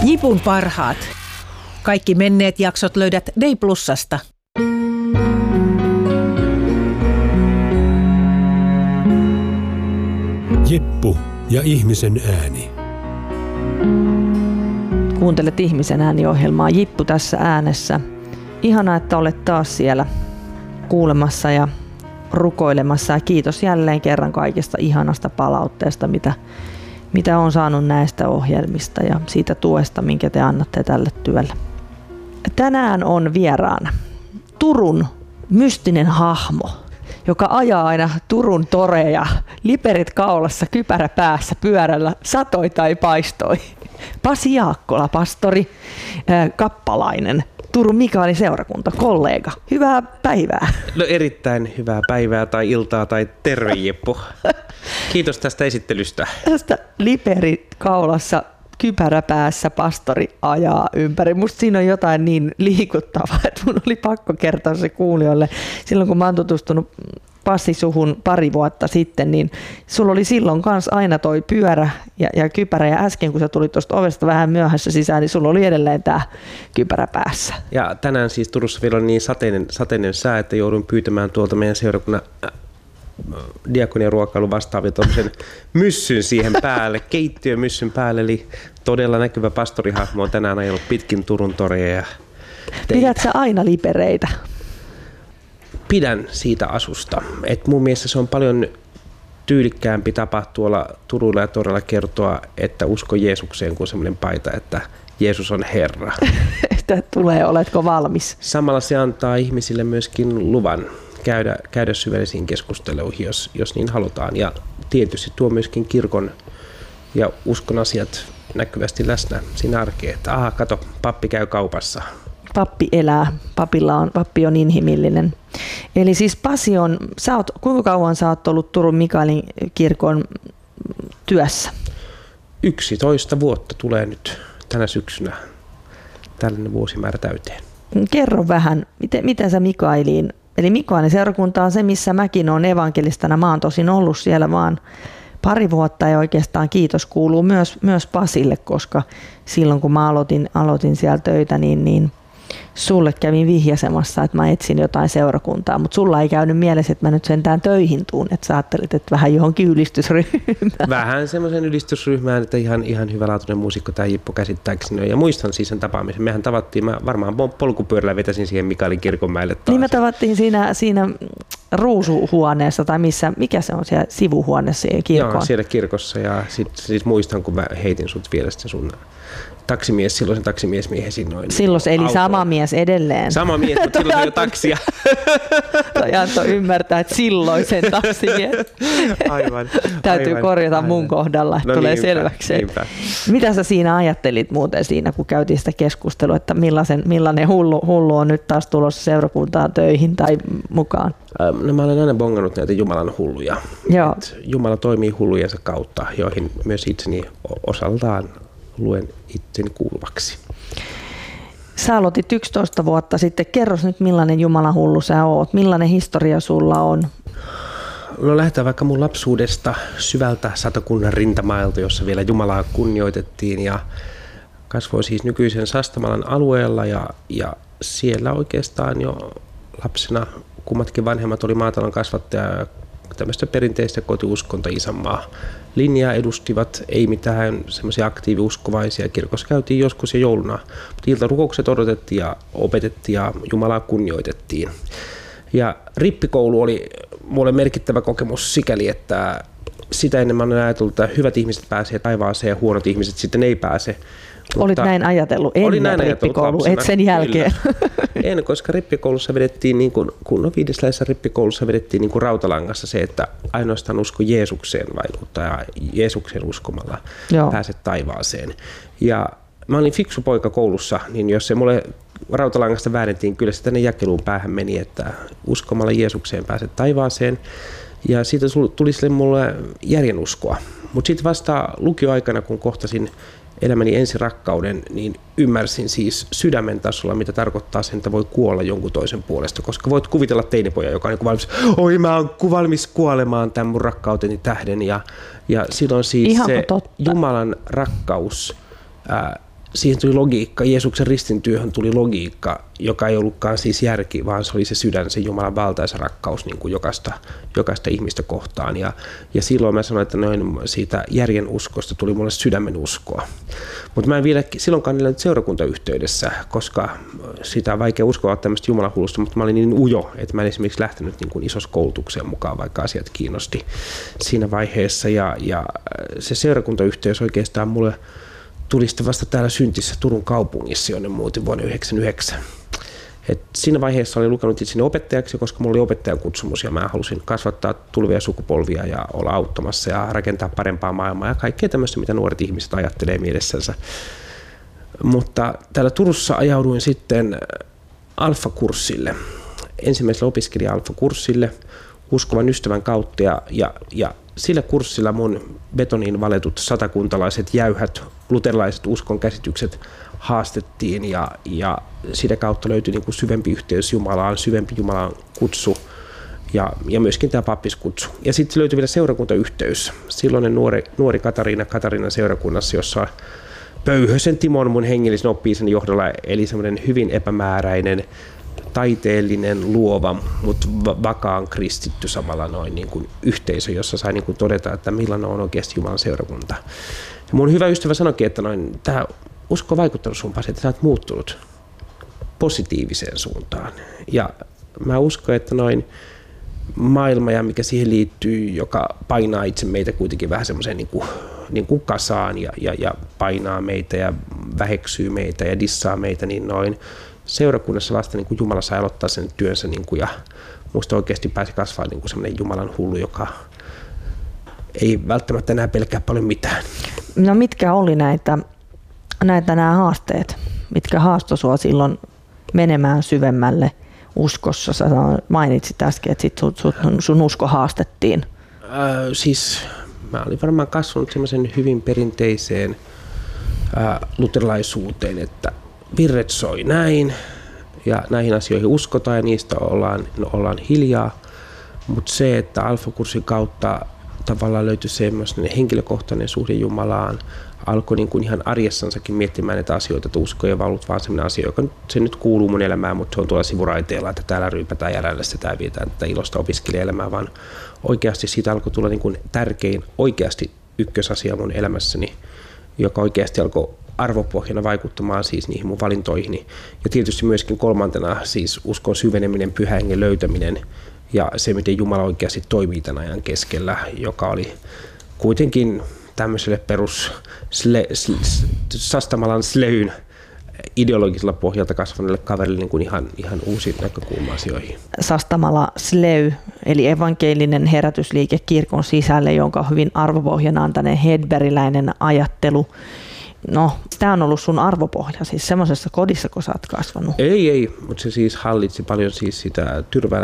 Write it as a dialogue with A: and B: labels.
A: Jipun parhaat. Kaikki menneet jaksot löydät Day Plusasta.
B: Jippu ja ihmisen ääni.
C: Kuuntelet Ihmisen ääni-ohjelmaa. Jippu tässä äänessä. Ihanaa, että olet taas siellä kuulemassa ja rukoilemassa. Ja kiitos jälleen kerran kaikesta ihanasta palautteesta, mitä olen saanut näistä ohjelmista ja siitä tuesta, minkä te annatte tälle työlle. Tänään on vieraana Turun mystinen hahmo, joka ajaa aina Turun toreja, liperit kaulassa, kypärä päässä, pyörällä, satoi tai paistoi. Pasi Jaakkola, pastori, kappalainen, Turun Mikaelin seurakunta, kollega. Hyvää päivää.
D: No erittäin hyvää päivää tai iltaa tai terve Jeppu. Kiitos tästä esittelystä.
C: Tästä liperit kaulassa, kypärä päässä, pastori ajaa ympäri. Musta siinä on jotain niin liikuttavaa, että mun oli pakko kertoa se kuulijoille. Silloin kun mä oon tutustunut Pasi suhun pari vuotta sitten, niin sulla oli silloin kanssa aina toi pyörä ja kypärä. Ja äsken kun sä tulit tuosta ovesta vähän myöhässä sisään, niin sulla oli edelleen tää kypärä päässä.
D: Ja tänään siis Turussa vielä on niin sateinen sää, että joudun pyytämään tuolta meidän seurakunnan diakonian ruokailu vastaavia tuollaisen myssyn siihen päälle, keittiömyssyn päälle, eli todella näkyvä pastorihahmo on tänään ajellut pitkin Turun toreja.
C: Pidät sä aina lipereitä?
D: Pidän siitä asusta. Et mun mielestä se on paljon tyylikkäämpi tapa tuolla Turulla ja torilla kertoa, että usko Jeesukseen kuin semmoinen paita, että Jeesus on Herra.
C: Että tulee, oletko valmis?
D: Samalla se antaa ihmisille myöskin luvan käydä syvällisiin keskusteluihin, jos niin halutaan. Ja tietysti tuo myöskin kirkon ja uskon asiat näkyvästi läsnä siinä arkeen, että kato, pappi käy kaupassa.
C: Pappi elää, pappi on inhimillinen. Eli siis Pasi kuinka kauan sä oot ollut Turun Mikaelin kirkon työssä?
D: 11 vuotta tulee nyt tänä syksynä tällainen vuosimäärä täyteen.
C: Kerro vähän, miten sä Mikaeliin, eli Mikaelin seurakunta on se, missä mäkin olen evankelistana. Mä oon tosin ollut siellä vaan pari vuotta ja oikeastaan kiitos kuuluu myös Pasille, koska silloin kun mä aloitin siellä töitä, niin sulle kävin vihjaisemassa, että mä etsin jotain seurakuntaa, mutta sulla ei käynyt mielessä, että mä nyt sentään töihin tuun, että sä ajattelit, että vähän johonkin ylistysryhmään.
D: Vähän semmoisen ylistysryhmään, että ihan hyvälaatuinen muusikko tämä Jippo käsittääkseni. Ja muistan siis sen tapaamisen. Mehän tavattiin, mä varmaan polkupyörällä vetäsin siihen Mikaelin kirkonmäelle taas.
C: Niin me tavattiin siinä ruusuhuoneessa tai mikä se on siellä sivuhuoneessa kirkon?
D: Joo, siellä kirkossa ja sit muistan, kun mä heitin sut vierestä sun silloisen taksimies miehen sinnoin.
C: Silloin eli sama mies edelleen.
D: Sama mies, mutta silloin oli jo taksia.
C: Toi antoi ymmärtää, että silloisen taksimies.
D: Aivan.
C: Täytyy korjata mun kohdalla, että tulee selväksi.
D: Niinpä.
C: Mitä sä siinä ajattelit muuten siinä, kun käytiin sitä keskustelua, että millainen hullu on nyt taas tulossa seurakuntaan töihin tai mukaan?
D: No mä olen aina bongannut näitä Jumalan hulluja.
C: Joo.
D: Jumala toimii hullujensa kautta, joihin myös itseni osaltaan luen itseni kuuluvaksi.
C: Sä aloitit 11 vuotta sitten. Kerros nyt, millainen Jumalan hullu sä oot. Millainen historia sulla on?
D: No lähdetään vaikka mun lapsuudesta syvältä Satakunnan rintamailta, jossa vielä Jumalaa kunnioitettiin ja kasvoi siis nykyisen Sastamalan alueella ja siellä oikeastaan jo lapsena kummatkin vanhemmat oli maatalon kasvattaja ja tämmöistä perinteistä kotiuskonto isänmaa linjaa edustivat, ei mitään semmoisia aktiiviuskovaisia. Kirkossa käytiin joskus ja jouluna, mutta iltarukoukset odotettiin ja opetettiin ja Jumalaa kunnioitettiin. Ja rippikoulu oli mulle merkittävä kokemus sikäli, että sitä ennen mä olen ajatellut, että hyvät ihmiset pääsee taivaaseen ja huonot ihmiset sitten ei pääse.
C: Olit näin ajatellut ennen rippikoulu, et sen jälkeen?
D: En, koska rippikoulussa vedettiin, niin kun viidesläisessä rippikoulussa vedettiin niin kuin rautalangassa se, että ainoastaan usko Jeesukseen vaikuttaa ja Jeesuksen uskomalla pääset taivaaseen. Ja mä olin fiksu poika koulussa, niin jos se mulle rautalangasta väännettiin, kyllä se tänne jakeluun päähän meni, että uskomalla Jeesukseen pääset taivaaseen. Ja siitä tuli sille mulle järjenuskoa. Mutta sitten vasta lukioaikana, kun kohtasin elämäni ensirakkauden, niin ymmärsin siis sydämen tasolla, mitä tarkoittaa sen, että voi kuolla jonkun toisen puolesta. Koska voit kuvitella teinipoja, joka on valmis, mä oon valmis kuolemaan tämän mun rakkauteni tähden. Ja silloin siis se Jumalan rakkaus siihen tuli logiikka, Jeesuksen ristintyöhön tuli logiikka, joka ei ollutkaan siis järki, vaan se oli se sydän, se Jumalan valtaisa rakkaus niin kuin jokaista ihmistä kohtaan. Ja silloin mä sanoin, että noin siitä järjen uskosta tuli mulle sydämen uskoa. Mutta mä en vielä silloinkaan elänyt seurakuntayhteydessä, koska sitä on vaikea uskoa tämmöistä jumalahullusta, mutta mä olin niin ujo, että mä en esimerkiksi lähtenyt niin kuin isossa koulutukseen mukaan, vaikka asiat kiinnosti siinä vaiheessa. Ja se seurakuntayhteys oikeastaan mulle tuli sitten vasta täällä syntissä Turun kaupungissa, jonne muutin vuonna 1999. Et siinä vaiheessa olin lukenut itseni opettajaksi, koska mulla oli opettajan kutsumus ja mä halusin kasvattaa tulevia sukupolvia ja olla auttamassa ja rakentaa parempaa maailmaa ja kaikkea tämmöistä, mitä nuoret ihmiset ajattelee mielessänsä. Mutta täällä Turussa ajauduin sitten alfakurssille, ensimmäisellä opiskelija-alfakurssille uskovan ystävän kautta ja sillä kurssilla mun betoniin valetut satakuntalaiset jäyhät luterilaiset uskon käsitykset haastettiin ja sitä kautta löytyi niin kuin syvempi yhteys Jumalaan, syvempi Jumalan kutsu ja myöskin tämä pappiskutsu. Ja sitten löytyi vielä seurakuntayhteys. Silloinen nuori Katariina seurakunnassa, jossa Pöyhösen Timon mun hengellisen oppi-isäni johdolla eli semmoinen hyvin epämääräinen, taiteellinen, luova, mutta vakaan kristitty samalla noin niin kuin yhteisö, jossa sai niin kuin todeta, että millainen on oikeasti Jumalan seurakunta. Ja mun hyvä ystävä sanoikin, että tämä usko on vaikuttanut sun Pasi, että sä oot muuttunut positiiviseen suuntaan. Ja mä uskon, että maailma ja mikä siihen liittyy, joka painaa itse meitä kuitenkin vähän semmoiseen niin kuin kasaan ja painaa meitä ja väheksyy meitä ja dissaa meitä, niin seurakunnassa vasta niin kuin Jumala sai aloittaa sen työnsä niin kuin, ja musta oikeasti pääsi kasvaa niin kuin semmoinen Jumalan hullu, joka ei välttämättä enää pelkää paljon mitään.
C: No mitkä oli näitä nämä haasteet, mitkä haastoi sua silloin menemään syvemmälle uskossa? Sä mainitsit äsken, että sun usko haastettiin.
D: Siis mä olin varmaan kasvanut semmoisen hyvin perinteiseen luterilaisuuteen, että virret soi näin ja näihin asioihin uskotaan ja niistä ollaan hiljaa, mutta se, että alfakurssin kautta tavallaan löytyi semmoinen henkilökohtainen suhde Jumalaan, alkoi niin kuin ihan arjessansakin miettimään näitä asioita, että usko ei ollut vaan semmoinen asia, joka se nyt kuuluu mun elämään, mutta se on tuolla sivuraiteella, että täällä ryypätään ja rällästetään ja vietään tätä ilosta opiskelijaelämää, vaan oikeasti siitä alkoi tulla niin kuin tärkein oikeasti ykkösasia mun elämässäni, joka oikeasti alkoi arvopohjana vaikuttamaan siis niihin mun valintoihini. Ja tietysti myöskin kolmantena siis uskon syveneminen, pyhän hengen löytäminen ja se, miten Jumala oikeasti toimii tämän ajan keskellä, joka oli kuitenkin tämmöiselle perus Sastamalan Sleyn ideologisella pohjalta kasvaneelle kaverille niin kuin ihan uusi näkökulma asioihin.
C: Sastamala Sley, eli evankelinen herätysliike kirkon sisälle, jonka hyvin arvopohjana on tämmöinen hedberiläinen ajattelu. No, tämä on ollut sun arvopohja, siis semmoisessa kodissa, kun sä oot kasvanut?
D: Ei, mutta se siis hallitsi paljon siis sitä